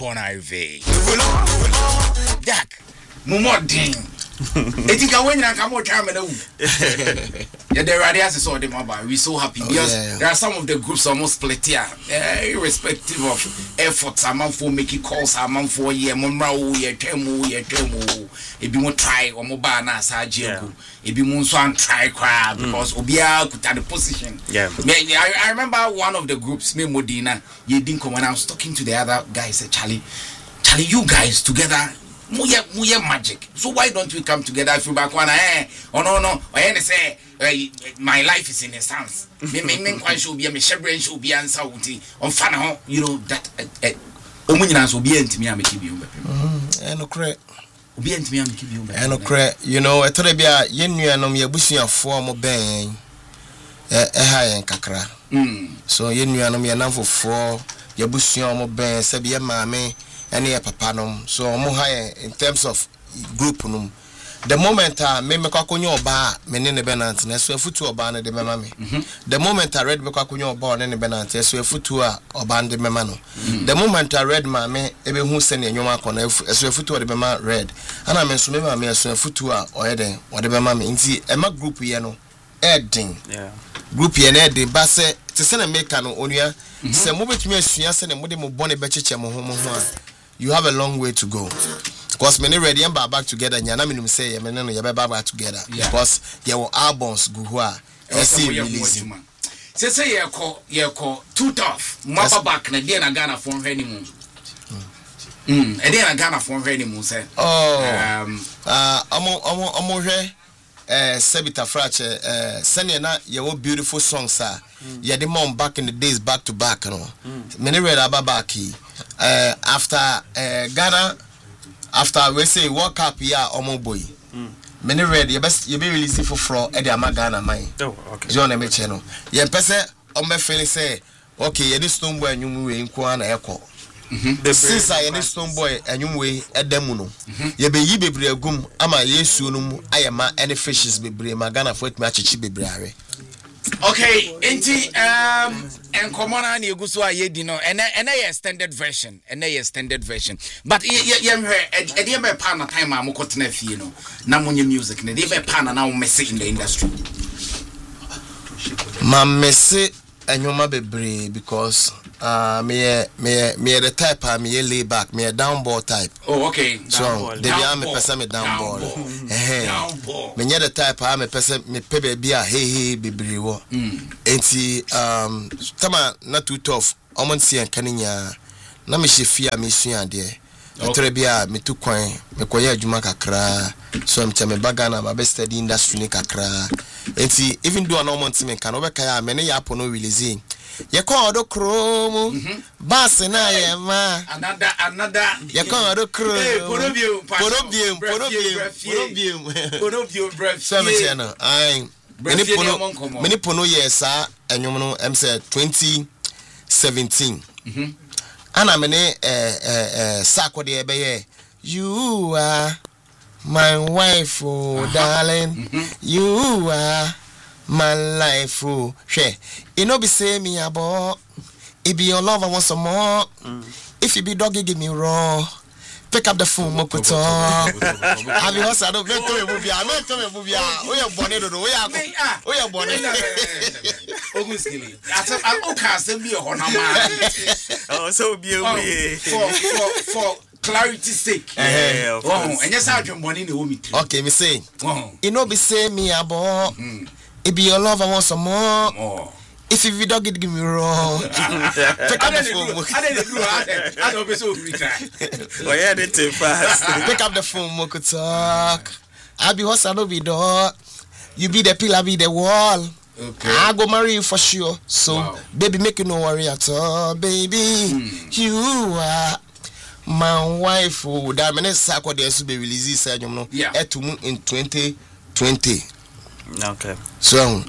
Bon Ive. Jack, Mumodin. I think I went and come out. Yeah, the radius is all the mobile. We're so happy because there are some of the groups almost split here, irrespective of efforts. I'm for making calls. I'm for year, Monroe, year, Temu. If you want try or mobile, na Sajiago. If you want to try crab because Obia could have the position. Yeah, I remember one of the groups, me Modena. You didn't come when I was talking to the other guy. Said, Charlie, you guys together. Muye magic. So why don't we come together? I feel back one oh no. I say my life is in his hands. Me quite should be a shepherd should be answer on fan you know that Omunas will be into me and keep you. And okay. Be into me and keep you. And okay, you know, a Torabia, Yenu and Omia Bushia form of bang high and Kakra. So Yenu and Omia number 4, Yabushia mo bang, Sabia Mame. Any papanum so mo high in terms of group num the moment me kwakunyo ba me ne benant na so afutu oba na de mema me the moment I read me kwakunyo oba ne benant so afutu a oba de mema no the moment I read ma me ebe hu se ne enwoma akona so afutu de mema read ana me so mema me so afutu a oyeden wo de mema me nti ema group ye no edin group ye na edin ba se te se na make no onua se mo betumi asua se ne mo de mo bone be cheche mo ho a you have a long way to go. Because many ready and back together. Yana minimum say, "Meneno yabe back together." Because there were albums guhua. See releasing. Say ye call too tough. Mapa back na dia na Ghana from honeymoon. E dia na Ghana from honeymoon say. Omo hwe Sebita Frache send na your beautiful songs are. Yeah, the mom back in the days back to back no. Many read ababaki. After Ghana, after we say World Cup, yeah, Omo boy. Many read you be releasing for floor at the Amagana mine. Oh, okay. John M. Channel. Yeah, person on my feeling say, okay, yeah, this stone boy and you in Kwana Echo. Since I this stone boy and you way at Demuno. Ye be ye be gum, ama yesunum, I am any fishes be Magana for it match be brave. Okay, and common and you go so a dino and a standard version, But a dear pan time I'm cotton Namunya music, and a dear pan now messy in the industry. Ma messy and you be brave because me the type me lay back, me a down ball type. Oh, okay. So they be am a person me down ball. Me the type am a person me pebe be a hey be brave. Enti tama not too tough. Omonsi and kaninya na me shefia me sua de. Etrebia me tu kwan me koye adwuma kakra. So me me bagana ma be study industry ni kakra. Enti even though no monti me kan obeka ya me ne ya pono release. Ye call the chrome bass na ye ma another ye call the chrome porobium channel I many pono yes enwom no em say 2017 ana me ne sako de ebe ye you are my wife oh darling you are my life, oh, she. You know, be say me about. If be your lover want some more. If you be doggy, give me raw. Pick up the phone, moko talk. Have you also don't tell me movie? I'm not telling me movie. Oh, you're born it. Oh, you're born it. Augustine. I'm okay. Send me a honor. Oh, so be away. For clarity's sake. Oh, and yes, I don't want any home. Okay, me say. You know, be say me about. If be your lover want some more. If you don't give me wrong. Pick up the phone. I don't be so Why are they too fast? Pick up the phone, Moko talk. I be horse, I don't be dog. You be the pillar, be the wall. Okay. I go marry you for sure. So, baby, make you no worry at all, baby. You are my wife. Oh, that minute Sako there to be released. You know, in 2020. Okay. So,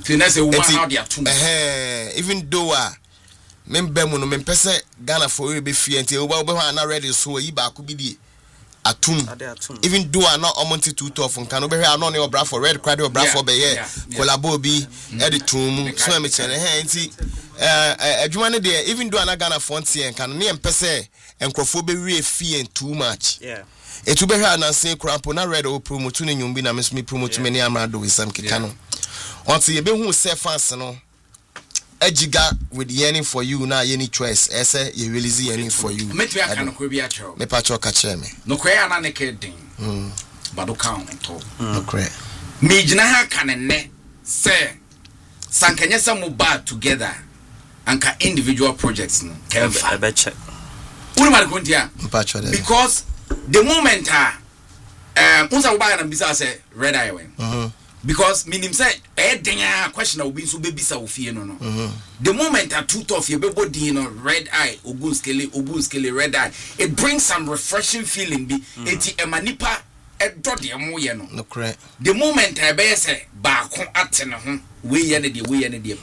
even though member no me pese Ghana for you be free until we na ready so yi ba ko bi die atum even do are not amonti too tough on can be here no ne obra for red crowd obra for be here collabo bi editum so me chene he nti adwuma ne de even do na Ghana frontier kan ne empese enkrofo be wie fie too much etu be here na say crampo na red o promote ne nyum bi na me promote me ne amrado wisam keka no onti ye be hu se fans no ejiga with yearning for you na any choice ese ye release yearning for you me twa kan ko bi a cho me pa cho ka che me no kwe ana ne ke din bado count to no kwe me gina ha kan ne say sankanya some bad together anka individual projects no I bet check unu ma ko ntia pa cho because the moment unsa uba na bisa say red eye when because minim say denya question na obi so be bisa ofie no the moment a tooth of your body no red eye ogun skele red eye it brings some refreshing feeling bi eti emanipa do de mo ye no no correct the moment I be say ba ko atene ho we ye ne de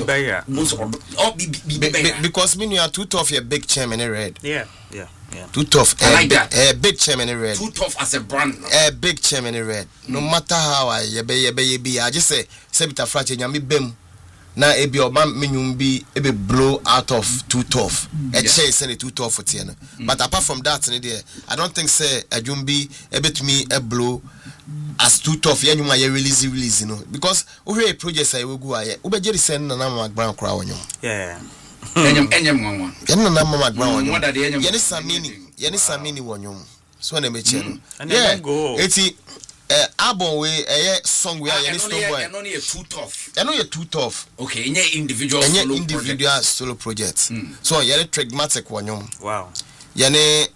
because me you are too tough your big chairman in red too tough big chairman in red too tough as a brand big chairman in red no matter how I be I just say bita frache nyame bem na ebi oba menyum bi ebe blow out of too tough chase say too tough for no but apart from that I don't think say adwumbi ebetumi e blow as too tough yanyum aye release no because we project say we go aye we be jeri sen na ma ground kra wonyum enyem nwanwa yenna na ma ground wonyum yeni samini wonyum so na meche no eti album we song we are stone boy and only too tough too tough okay any individual solo project so yele trigmatic wonyum wow yene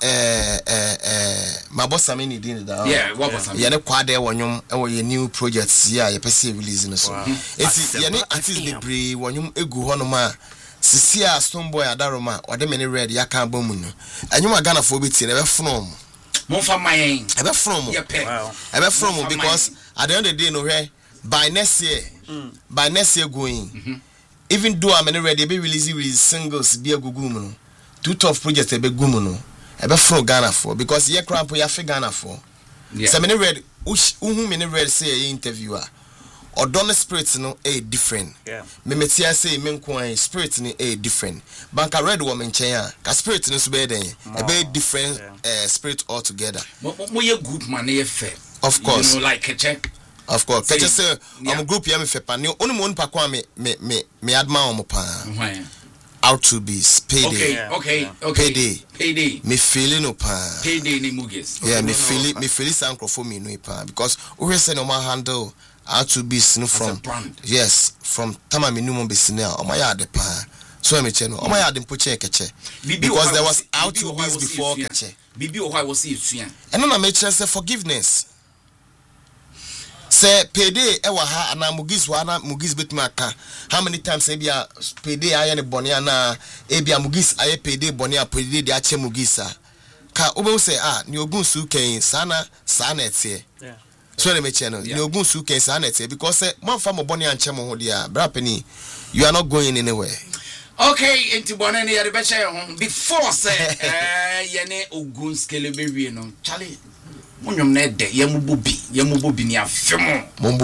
mabosa mini din da what was yene kwade wonyum e wo ye new projects ya ye pese release no so eti yene artist libre wonyum egu ho no ma sisi a stone boy adaroma ode meni red ya kan bomu no anyuma Ghana fo beti na be from Monfa mayen. Ebe from. Wow. Ebe from because at the end of the day no here by next year going. Even though I'm ready be release singles be agugu no. Too tough project ebe gumu no. Ebe from Ghana for because ye cramp ya fe Ghana for. So many red uhu many red say interviewer. Odon spirit no different. Me metia say me nko spirit ni different. Banka red woman chen ka spirit no so be den. A be different spirit altogether. Mo ye good man ye fair. Of course. You know like Keche. Of course. Keche say am group ya me fe pa. Ni oni mo npa kwa me adma omo pa. Out to be payday. Okay. Payday. Me feeling no pa. Payday ni mugis. Yeah, me feel sank for me no pa because we say no man handle out to be seen from yes from tama minimum be seen o my yard pa so me cheno o my yard mpoche keche because there was out to be before keche bibi o why was see sua and na me say forgiveness say payday e wa ha na mugis wa na mugis betuma aka how many times e bia payday aye ne bone na e bia mugis aye payday bone a payday de ache mugisa ka obo say ni ogun su ken sana etie so let me channel no ogun su ken sana etie because man fa mo bone anche mo ho dia bra penny you are not going anywhere. Okay, into bone ne yare be che ho before say yene ogun skele be wie no Charlie Munyum na de ye mubobi ni afemo